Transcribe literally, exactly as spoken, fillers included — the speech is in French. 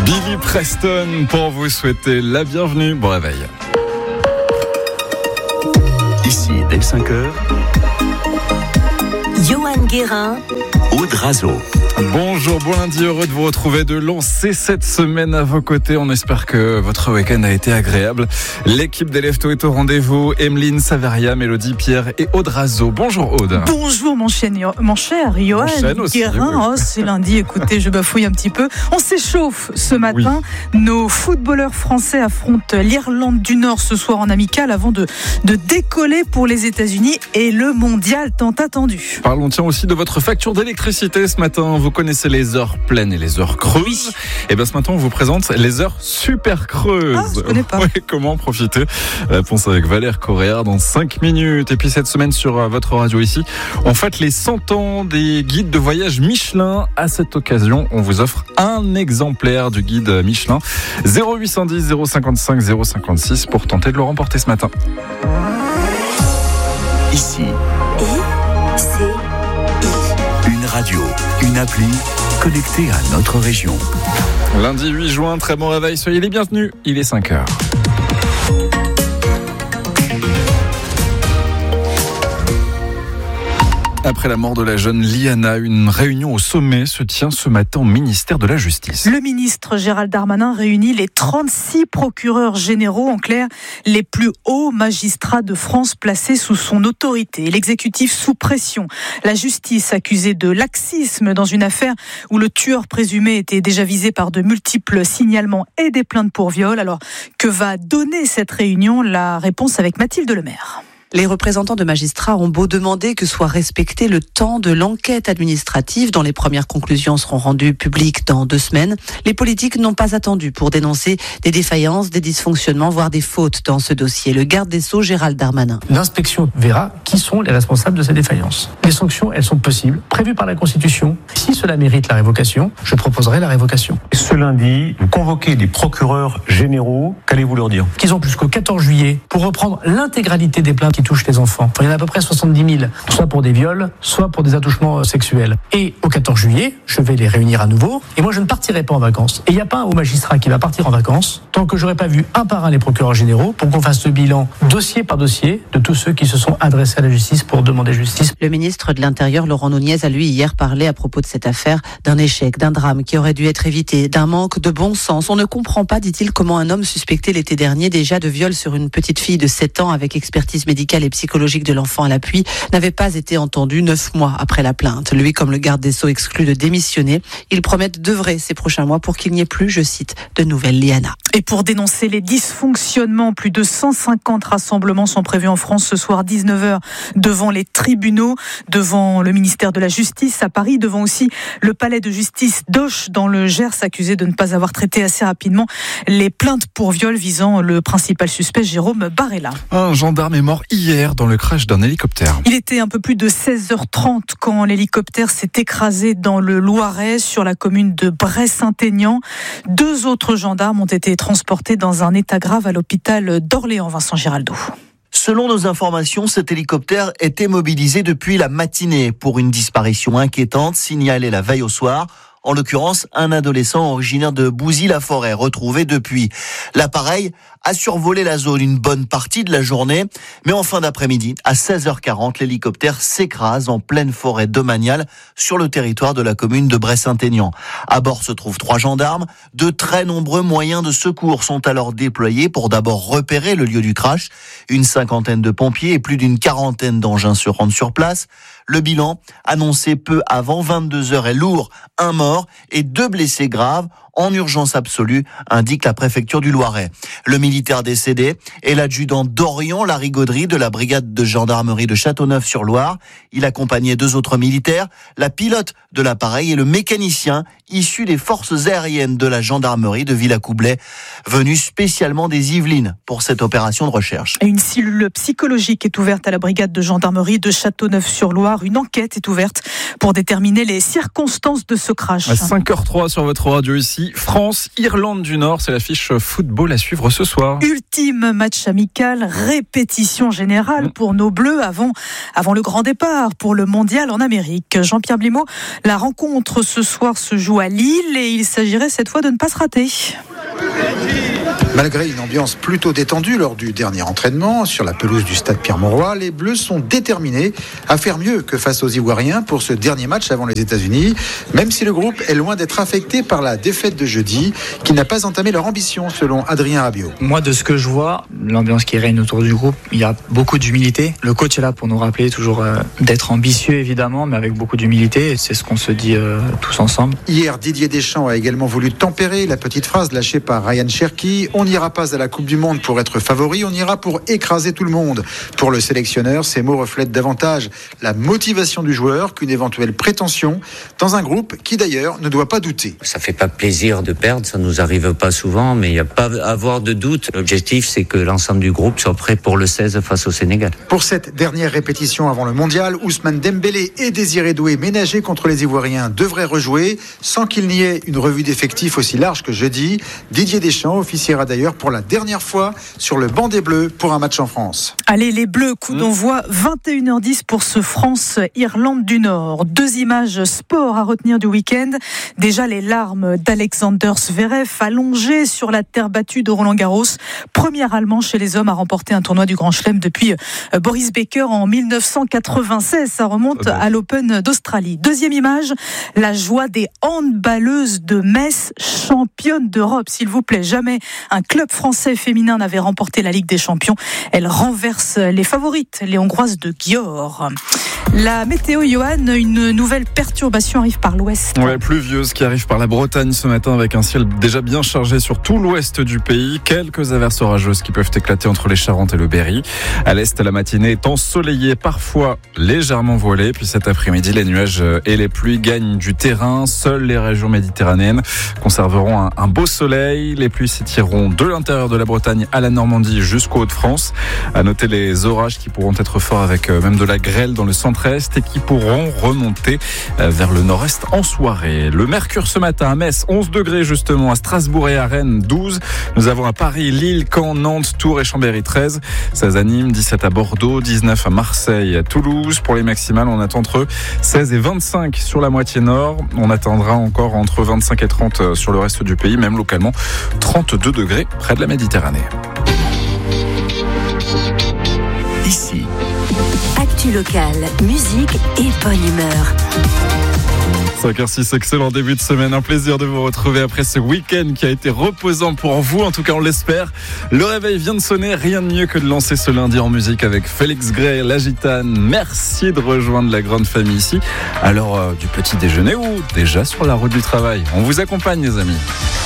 Billy Preston pour vous souhaiter la bienvenue. Bon réveil. Ici, dès cinq heures, Johan Guérin, Aude Razo. Bonjour, bon lundi, heureux de vous retrouver, de lancer cette semaine à vos côtés. On espère que votre week-end a été agréable. L'équipe des Leftos est au rendez-vous. Emeline, Saveria, Mélodie, Pierre et Aude Razo. Bonjour Aude. Bonjour mon, chien, mon cher Johan Guérin. Oui. Oh, c'est lundi, écoutez, je bafouille un petit peu. On s'échauffe ce matin. Oui. Nos footballeurs français affrontent l'Irlande du Nord ce soir en amical avant de, de décoller pour les États-Unis et le mondial tant attendu. Parlons tiens aussi de votre facture d'électricité ce matin. Vous connaissez les heures pleines et les heures creuses. Oui. Et bien ce matin, on vous présente les heures super creuses. Ah, je connais pas. Oui, comment en profiter? Réponse avec Valère Correa dans cinq minutes. Et puis cette semaine sur votre radio ici, on fête les cent ans des guides de voyage Michelin. À cette occasion, on vous offre un exemplaire du guide Michelin. zéro huit cent dix zéro cinquante-cinq zéro cinquante-six pour tenter de le remporter ce matin. Ici. I, C, I. Une radio, une appli connectée à notre région. Lundi huit juin, très bon réveil, soyez les bienvenus. Il est cinq heures. Après la mort de la jeune Liana, une réunion au sommet se tient ce matin au ministère de la Justice. Le ministre Gérald Darmanin réunit les trente-six procureurs généraux, en clair, les plus hauts magistrats de France placés sous son autorité. L'exécutif sous pression. La justice accusée de laxisme dans une affaire où le tueur présumé était déjà visé par de multiples signalements et des plaintes pour viol. Alors, que va donner cette réunion? La réponse avec Mathilde Lemaire. Les représentants de magistrats ont beau demander que soit respecté le temps de l'enquête administrative dont les premières conclusions seront rendues publiques dans deux semaines. Les politiques n'ont pas attendu pour dénoncer des défaillances, des dysfonctionnements, voire des fautes dans ce dossier. Le garde des Sceaux, Gérald Darmanin. L'inspection verra qui sont les responsables de ces défaillances. Les sanctions, elles sont possibles, prévues par la Constitution. Si cela mérite la révocation, je proposerai la révocation. Ce lundi, vous convoquez des procureurs généraux. Qu'allez-vous leur dire? Qu'ils ont jusqu'au quatorze juillet pour reprendre l'intégralité des plaintes qui touchent les enfants. Il y en a à peu près soixante-dix mille, soit pour des viols, soit pour des attouchements sexuels. Et au quatorze juillet, je vais les réunir à nouveau. Et moi, je ne partirai pas en vacances. Et il n'y a pas un haut magistrat qui va partir en vacances tant que j'aurai pas vu un par un les procureurs généraux pour qu'on fasse le bilan dossier par dossier de tous ceux qui se sont adressés à la justice pour demander justice. Le ministre de l'Intérieur, Laurent Nunez, a lui hier parlé à propos de cette affaire d'un échec, d'un drame qui aurait dû être évité, d'un manque de bon sens. On ne comprend pas, dit-il, comment un homme suspecté l'été dernier déjà de viol sur une petite fille de sept ans avec expertise médicale et psychologique de l'enfant à l'appui n'avait pas été entendu neuf mois après la plainte. Lui, comme le garde des Sceaux, exclut de démissionner. Ils promettent d'œuvrer ces prochains mois pour qu'il n'y ait plus, je cite, de nouvelles Liana. Et pour dénoncer les dysfonctionnements, plus de cent cinquante rassemblements sont prévus en France ce soir, dix-neuf heures, devant les tribunaux, devant le ministère de la Justice à Paris, devant aussi le palais de justice d'Auch dans le Gers, accusé de ne pas avoir traité assez rapidement les plaintes pour viol visant le principal suspect, Jérôme Barella. Un gendarme est mort hier dans le crash d'un hélicoptère. Il était un peu plus de seize heures trente quand l'hélicoptère s'est écrasé dans le Loiret sur la commune de Bray-Saint-Aignan. Deux autres gendarmes ont été transportés dans un état grave à l'hôpital d'Orléans. Vincent Giraldo. Selon nos informations, cet hélicoptère était mobilisé depuis la matinée pour une disparition inquiétante signalée la veille au soir. En l'occurrence, un adolescent originaire de Bouzy-la-Forêt, retrouvé depuis. L'appareil a survolé la zone une bonne partie de la journée, mais en fin d'après-midi, à seize heures quarante, l'hélicoptère s'écrase en pleine forêt domaniale sur le territoire de la commune de Bray-Saint-Aignan. À bord se trouvent trois gendarmes. De très nombreux moyens de secours sont alors déployés pour d'abord repérer le lieu du crash. Une cinquantaine de pompiers et plus d'une quarantaine d'engins se rendent sur place. Le bilan, annoncé peu avant vingt-deux heures, est lourd. Un mort et deux blessés graves en urgence absolue, indique la préfecture du Loiret. Le militaire décédé est l'adjudant Dorian Larigauderie de la brigade de gendarmerie de Châteauneuf-sur-Loire. Il accompagnait deux autres militaires, la pilote de l'appareil et le mécanicien issu des forces aériennes de la gendarmerie de Villacoublay, venu spécialement des Yvelines pour cette opération de recherche. Une cellule psychologique est ouverte à la brigade de gendarmerie de Châteauneuf-sur-Loire. Une enquête est ouverte pour déterminer les circonstances de ce crash. À cinq heures trois sur votre radio ici, France, Irlande du Nord, c'est l'affiche football à suivre ce soir. Ultime match amical, répétition générale pour nos Bleus avant, avant le grand départ pour le mondial en Amérique. Jean-Pierre Blimaud, la rencontre ce soir se joue joue à Lille et il s'agirait cette fois de ne pas se rater. Malgré une ambiance plutôt détendue lors du dernier entraînement sur la pelouse du stade Pierre-Mauroy, les Bleus sont déterminés à faire mieux que face aux Ivoiriens pour ce dernier match avant les États-Unis, même si le groupe est loin d'être affecté par la défaite de jeudi, qui n'a pas entamé leur ambition selon Adrien Rabiot. Moi, de ce que je vois, l'ambiance qui règne autour du groupe, il y a beaucoup d'humilité. Le coach est là pour nous rappeler toujours euh, d'être ambitieux évidemment, mais avec beaucoup d'humilité, et c'est ce qu'on se dit euh, tous ensemble. Hier, Didier Deschamps a également voulu tempérer la petite phrase lâchée par Ryan Cherki. On n'ira pas à la Coupe du Monde pour être favori, on ira pour écraser tout le monde. Pour le sélectionneur, ces mots reflètent davantage la motivation du joueur qu'une éventuelle prétention dans un groupe qui d'ailleurs ne doit pas douter. Ça fait pas plaisir de perdre, ça nous arrive pas souvent, mais il n'y a pas à avoir de doute. L'objectif, c'est que l'ensemble du groupe soit prêt pour le seize face au Sénégal. Pour cette dernière répétition avant le mondial, Ousmane Dembélé et Désiré Doué, ménagés contre les Ivoiriens, devraient rejouer sans qu'il n'y ait une revue d'effectifs aussi large que jeudi. Didier Deschamps officiera d'ailleurs pour la dernière fois sur le banc des Bleus pour un match en France. Allez, les Bleus, coup d'envoi vingt et une heures dix pour ce France-Irlande du Nord. Deux images sport à retenir du week-end. Déjà les larmes d'Alexander Zverev allongé sur la terre battue de Roland-Garros. Premier Allemand chez les hommes à remporter un tournoi du Grand Chelem depuis Boris Becker en dix-neuf cent quatre-vingt-seize. Ça remonte à l'Open d'Australie. Deuxième image, la joie des handballeuses de Metz, championnes d'Europe. S'il vous plaît, jamais un club français féminin n'avait remporté la Ligue des Champions. Elle renverse les favorites, les Hongroises de Győr. La météo, Johan, une nouvelle perturbation arrive par l'ouest. Ouais, pluvieuse qui arrive par la Bretagne ce matin avec un ciel déjà bien chargé sur tout l'ouest du pays. Quelques averses orageuses qui peuvent éclater entre les Charentes et le Berry. À l'est, la matinée est ensoleillée, parfois légèrement voilée. Puis cet après-midi, les nuages et les pluies gagnent du terrain. Seules les régions méditerranéennes conserveront un, un beau soleil. Les pluies s'étireront de l'intérieur de la Bretagne à la Normandie jusqu'aux Hauts-de-France. À noter les orages qui pourront être forts avec même de la grêle dans le centre-est et qui pourront remonter vers le nord-est en soirée. Le mercure ce matin à Metz, onze degrés justement, à Strasbourg et à Rennes, douze. Nous avons à Paris, Lille, Caen, Nantes, Tours et Chambéry, treize. seize à Nîmes, dix-sept à Bordeaux, dix-neuf à Marseille, à Toulouse. Pour les maximales, on attend entre seize et vingt-cinq sur la moitié nord. On attendra encore entre vingt-cinq et trente sur le reste du pays, même localement trente-deux degrés près de la Méditerranée. Ici. Actu locale, musique et bonne humeur. cinq heures six, excellent début de semaine. Un plaisir de vous retrouver après ce week-end qui a été reposant pour vous. En tout cas, on l'espère. Le réveil vient de sonner. Rien de mieux que de lancer ce lundi en musique avec Félix Gray, La Gitane. Merci de rejoindre la grande famille ici. Alors, euh, du petit déjeuner ou déjà sur la route du travail. On vous accompagne, les amis.